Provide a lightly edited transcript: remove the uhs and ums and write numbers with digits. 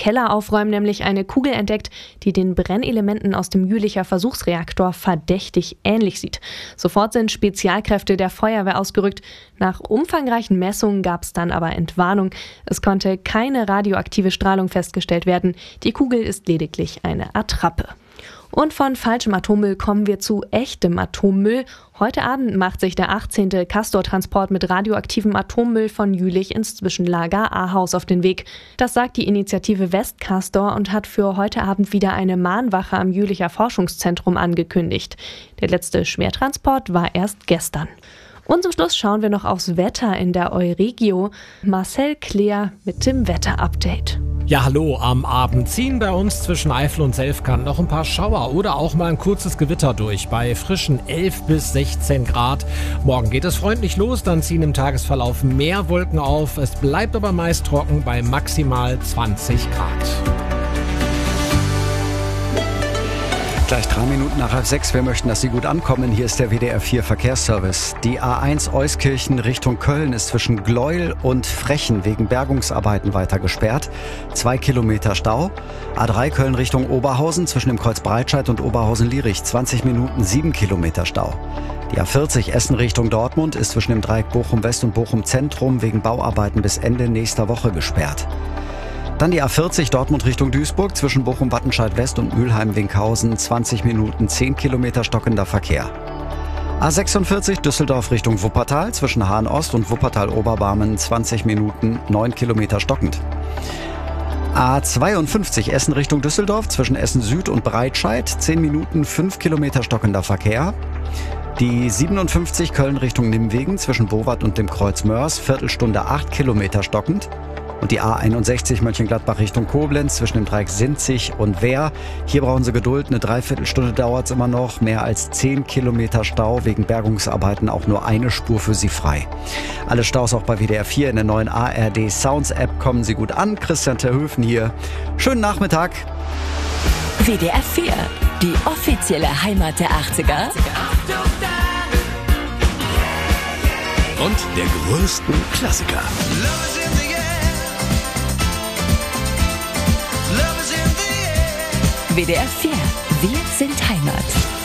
Keller aufräumen nämlich eine Kugel entdeckt, die den Brennelementen aus dem Jülicher Versuchsreaktor verdächtig ähnlich sieht. Sofort sind Spezialkräfte der Feuerwehr ausgerückt. Nach umfangreichen Messungen gab es dann aber Entwarnung. Es konnte keine radioaktive Strahlung festgestellt werden. Die Kugel ist lediglich eine Attrappe. Und von falschem Atommüll kommen wir zu echtem Atommüll. Heute Abend macht sich der 18. Castor-Transport mit radioaktivem Atommüll von Jülich ins Zwischenlager Ahaus auf den Weg. Das sagt die Initiative Westcastor und hat für heute Abend wieder eine Mahnwache am Jülicher Forschungszentrum angekündigt. Der letzte Schwertransport war erst gestern. Und zum Schluss schauen wir noch aufs Wetter in der Euregio. Marcel Kleer mit dem Wetterupdate. Ja, hallo, am Abend ziehen bei uns zwischen Eifel und Selfkant noch ein paar Schauer oder auch mal ein kurzes Gewitter durch bei frischen 11 bis 16 Grad. Morgen geht es freundlich los, dann ziehen im Tagesverlauf mehr Wolken auf. Es bleibt aber meist trocken bei maximal 20 Grad. Gleich 3 Minuten nach 5:30. Wir möchten, dass Sie gut ankommen. Hier ist der WDR 4 Verkehrsservice. Die A1 Euskirchen Richtung Köln ist zwischen Gleuel und Frechen wegen Bergungsarbeiten weiter gesperrt. 2 Kilometer Stau. A3 Köln Richtung Oberhausen zwischen dem Kreuz Breitscheid und Oberhausen-Lierich 20 Minuten 7 Kilometer Stau. Die A40 Essen Richtung Dortmund ist zwischen dem Dreieck Bochum West und Bochum Zentrum wegen Bauarbeiten bis Ende nächster Woche gesperrt. Dann die A40 Dortmund Richtung Duisburg zwischen Bochum-Wattenscheid West und Mülheim-Winkhausen 20 Minuten 10 Kilometer stockender Verkehr. A46 Düsseldorf Richtung Wuppertal zwischen Hahn Ost und Wuppertal-Oberbarmen 20 Minuten 9 Kilometer stockend. A52 Essen Richtung Düsseldorf zwischen Essen Süd und Breitscheid 10 Minuten 5 Kilometer stockender Verkehr. Die 57 Köln Richtung Nimwegen zwischen Bowat und dem Kreuz Mörs Viertelstunde 8 Kilometer stockend. Und die A61 Mönchengladbach Richtung Koblenz zwischen dem Dreieck Sinzig und Wehr. Hier brauchen Sie Geduld, eine Dreiviertelstunde dauert es immer noch. Mehr als 10 Kilometer Stau, wegen Bergungsarbeiten auch nur eine Spur für Sie frei. Alle Staus auch bei WDR 4 in der neuen ARD Sounds App. Kommen Sie gut an. Christian Terhöfen hier. Schönen Nachmittag. WDR 4, die offizielle Heimat der 80er. Und der größten Klassiker. WDR 4, wir sind Heimat.